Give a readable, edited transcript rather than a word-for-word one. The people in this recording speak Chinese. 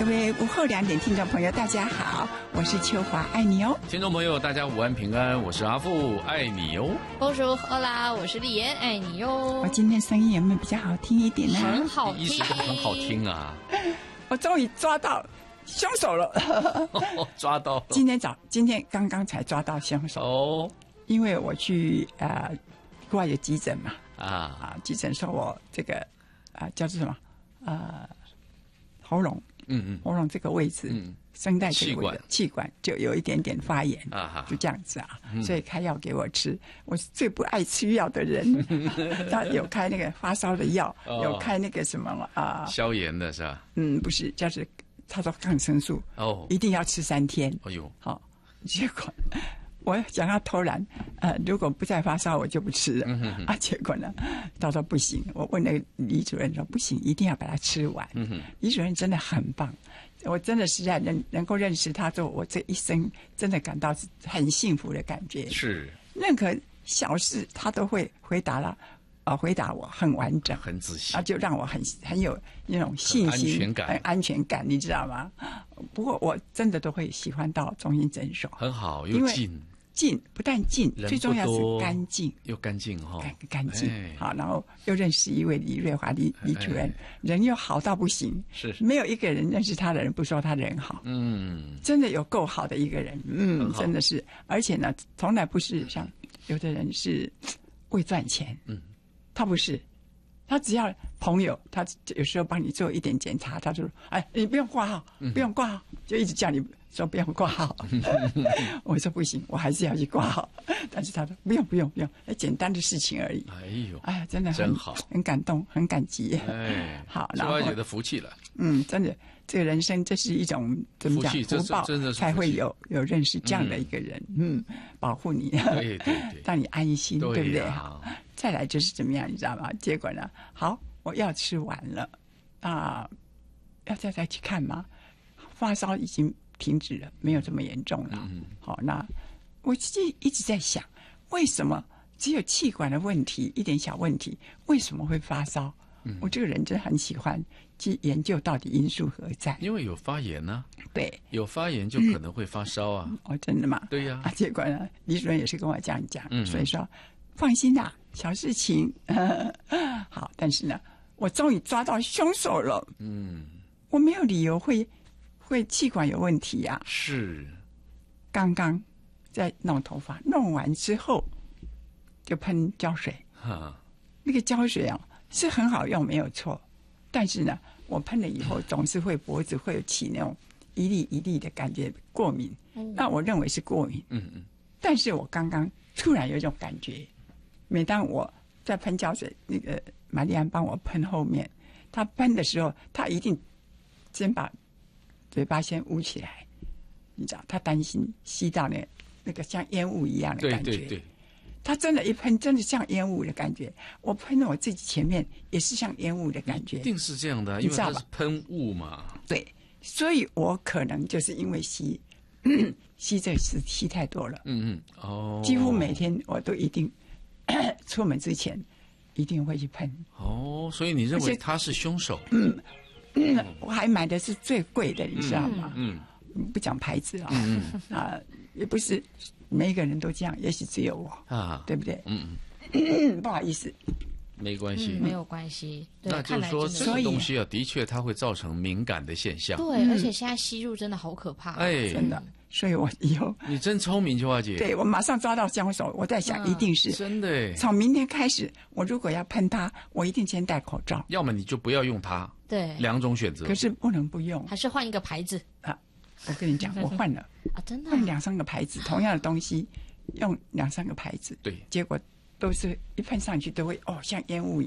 各位午后2点听众朋友大家好，我是秋华，爱你哦。 听众朋友大家午安平安，我是阿富，爱你哦。 Bonjour，Hola，我是丽妍，爱你哟。 我今天声音有没有比较好听一点呢？ 很好听， 一直都很好听啊。 我终于抓到凶手了。 抓到了。 今天刚刚才抓到凶手哦，因为我去国外有急诊嘛急诊说我这个叫做什么喉咙喉咙这个位置声带这个位置气管就有一点点发炎就这样子所以开药给我吃。我是最不爱吃药的人。他有开那个发烧的药有开那个什么消炎的是吧？ 不是，就是他说抗生素一定要吃3天。 哎呦， 好，结果我想要偷懒如果不再发烧我就不吃了结果呢他说不行，我问那个李主任说不行，一定要把它吃完。李主任真的很棒，我真的实在能够认识他之后，我这一生真的感到很幸福的感觉。 是任何小事他都会回答我很完整很仔细就让我很有那种信心很安全感你知道吗？不过我真的都会喜欢到中心诊所， 很好，又近不但近，最重要是干净， 又干净干净好，然后又认识一位李瑞华李主任，人又好到不行， 是没有一个人认识他的人不说他人好，真的有够好的一个人，真的是，而且呢，从来不是像有的人是为赚钱，他不是。他只要朋友，他有时候帮你做一点检查，他就说：“哎，你不用挂号，不用挂号。”就一直叫你说不用挂号。我说不行，我还是要去挂号。但是他说不用，简单的事情而已。 哎呦， 真的真好， 很感动，很感激。好， 秋华姐的福气了。 真的，这个人生这是一种怎么讲福报，才会有认识这样的一个人，保护你， 对， 让你安心，对不对？ 好。 再来就是怎么样，你知道吗？结果呢，好，我药吃完了要再去看吗？发烧已经停止了，没有这么严重了。好，那我一直在想，为什么只有气管的问题，一点小问题，为什么会发烧？我这个人真的很喜欢去研究到底因素何在。 因为有发炎啊， 对， 有发炎就可能会发烧啊。 真的吗？ 对呀。 结果呢，李主任也是跟我这样讲，所以说放心啦，小事情。好，但是呢，我终于抓到凶手了。我没有理由会气管有问题呀。 是。 刚刚在弄头发，弄完之后就喷胶水。那个胶水是很好用，没有错。但是呢，我喷了以后总是会脖子会有起那种一粒一粒的感觉，过敏。那我认为是过敏。但是我刚刚突然有一种感觉，每当我在喷胶水，那个玛丽安帮我喷后面，她喷的时候，她一定先把嘴巴先捂起来，你知道，她担心吸到那个像烟雾一样的感觉。对。他真的，一喷真的像烟雾的感觉。我喷了我自己前面也是像烟雾的感觉。 一定是这样的，因为它是喷雾嘛。对， 所以我可能就是因为吸这是吸太多了。几乎每天我都一定出门之前一定会去喷。 所以你认为他是凶手？ 我还买的是最贵的，你知道吗？不讲牌子也不是每一个人都这样，也许只有我对不对？不好意思， 没关系， 没有关系。 那就是说，这个东西的确它会造成敏感的现象。 对，而且现在吸入真的好可怕。 真的。所以我以后你真聪明，秋华姐。对， 我马上抓到凶手。我在想，一定是真的。从明天开始，我如果要喷它，我一定先戴口罩。 要么你就不要用它。 对 ，2种选择。 可是不能不用， 还是换一个牌子我跟你讲，我换了真的换2-3个牌子，同样的东西用2-3个牌子， 对， 结果都是一喷上去都会像烟雾一样。